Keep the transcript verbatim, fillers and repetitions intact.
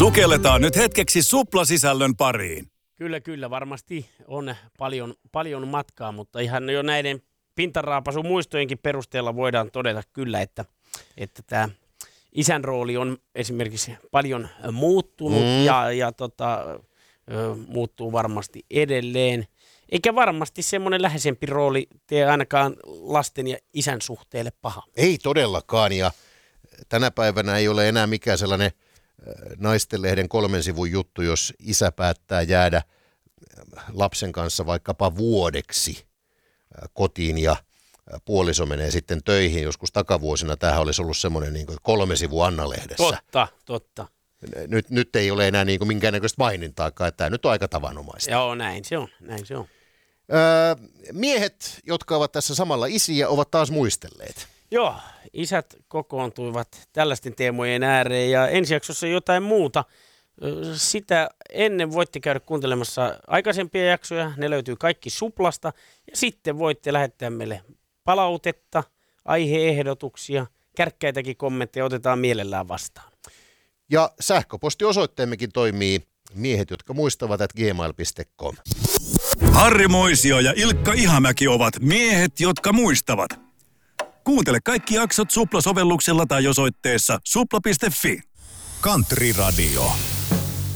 Sukelletaan nyt hetkeksi suplasisällön pariin. Kyllä, kyllä. Varmasti on paljon, paljon matkaa, mutta ihan jo näiden pintaraapasun muistojenkin perusteella voidaan todeta kyllä, että, että tämä isän rooli on esimerkiksi paljon muuttunut mm. ja, ja tota, ö, muuttuu varmasti edelleen. Eikä varmasti semmoinen läheisempi rooli tee ainakaan lasten ja isän suhteelle paha. Ei todellakaan, ja tänä päivänä ei ole enää mikään sellainen naistenlehden kolmen sivun juttu, jos isä päättää jäädä lapsen kanssa vaikkapa vuodeksi kotiin ja puoliso menee sitten töihin. Joskus takavuosina tämähän olisi ollut semmoinen niin kuin kolme sivua Anna-lehdessä. Totta, totta. Nyt, nyt ei ole enää niin kuin minkäännäköistä mainintaakaan, että tämä nyt on aika tavanomaista. Joo, näin se on, näin se on. Öö, miehet, jotka ovat tässä samalla isiä, ovat taas muistelleet. Joo, isät kokoontuivat tällaisten teemojen ääreen ja ensi jaksossa jotain muuta. Sitä ennen voitte käydä kuuntelemassa aikaisempia jaksoja, ne löytyy kaikki Suplasta. Ja sitten voitte lähettää meille palautetta, aiheehdotuksia, kärkkäitäkin kommentteja otetaan mielellään vastaan. Ja sähköpostiosoitteemmekin toimii miehet, jotka muistavat, at gmail piste com. Harri Moisio ja Ilkka Ihamäki ovat miehet, jotka muistavat. Kuuntele kaikki jaksot Supla-sovelluksella tai osoitteessa supla piste fi. Country Radio.